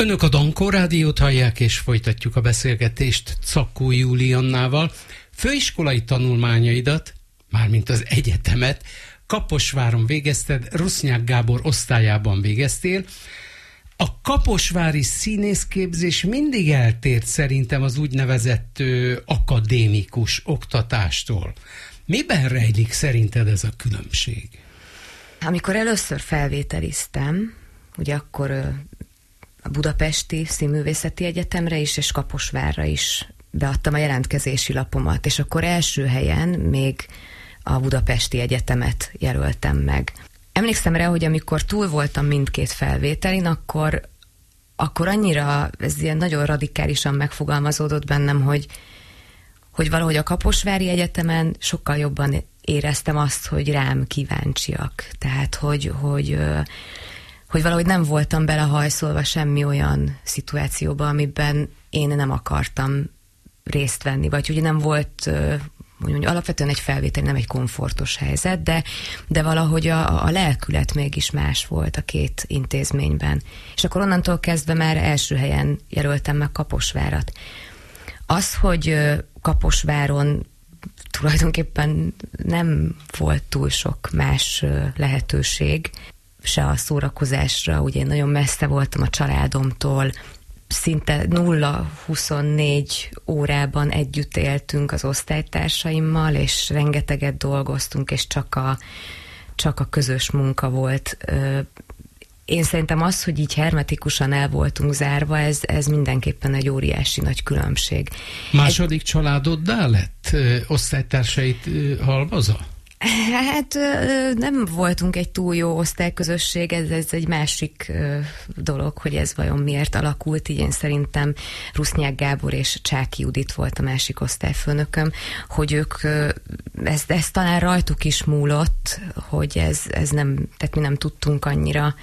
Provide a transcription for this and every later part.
Önök a Dankó Rádiót hallják, és folytatjuk a beszélgetést Czakkó Juliannával. Főiskolai tanulmányaidat, mármint az egyetemet, Kaposváron végezted, Rusnyák Gábor osztályában végeztél. A kaposvári színészképzés mindig eltért szerintem az úgynevezett akadémikus oktatástól. Miben rejlik szerinted ez a különbség? Amikor először felvételiztem, ugye akkor a Budapesti Színművészeti Egyetemre is, és Kaposvárra is beadtam a jelentkezési lapomat, és akkor első helyen még a Budapesti Egyetemet jelöltem meg. Emlékszem rá, hogy amikor túl voltam mindkét felvételin, akkor annyira ez ilyen nagyon radikálisan megfogalmazódott bennem, hogy valahogy a Kaposvári Egyetemen sokkal jobban éreztem azt, hogy rám kíváncsiak. Tehát, hogy valahogy nem voltam belehajszolva semmi olyan szituációba, amiben én nem akartam részt venni, vagy hogy nem volt, mondjuk alapvetően egy felvétel, nem egy komfortos helyzet, de valahogy a lelkület mégis más volt a két intézményben. És akkor onnantól kezdve már első helyen jelöltem meg Kaposvárat. Az, hogy Kaposváron tulajdonképpen nem volt túl sok más lehetőség, se a szórakozásra, ugye én nagyon messze voltam a családomtól, szinte 0-24 órában együtt éltünk az osztálytársaimmal, és rengeteget dolgoztunk, és csak a közös munka volt. Én szerintem az, hogy így hermetikusan el voltunk zárva, ez mindenképpen egy óriási nagy különbség. Második családoddá lett? Osztálytársait halmaza? Hát nem voltunk egy túl jó osztályközösség, ez egy másik dolog, hogy ez vajon miért alakult. Így én szerintem Rusnyák Gábor és Csáky Judit volt a másik osztályfőnököm, hogy ők, ez talán rajtuk is múlott, hogy ez nem, tehát mi nem tudtunk annyira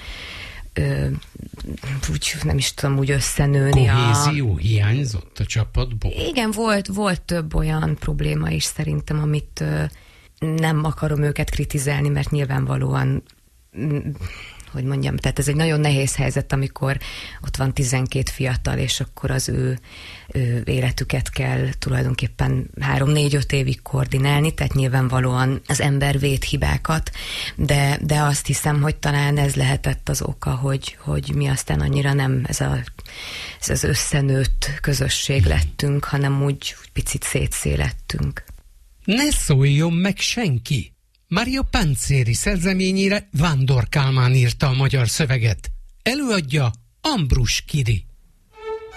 úgy, nem is tudom, úgy összenőni. Kohézió hiányzott a csapatból? Igen, volt több olyan probléma is szerintem, amit nem akarom őket kritizálni, mert nyilvánvalóan, hogy mondjam, tehát ez egy nagyon nehéz helyzet, amikor ott van 12 fiatal, és akkor az ő életüket kell tulajdonképpen 3-4-5 évig koordinálni, tehát nyilvánvalóan az ember vét hibákat, de azt hiszem, hogy talán ez lehetett az oka, hogy mi aztán annyira nem ez az összenőtt közösség lettünk, hanem úgy picit szétszélettünk. Ne szóljon meg senki! Mario Pancéri szerzeményére Vándor Kálmán írta a magyar szöveget. Előadja Ambrus Kiri.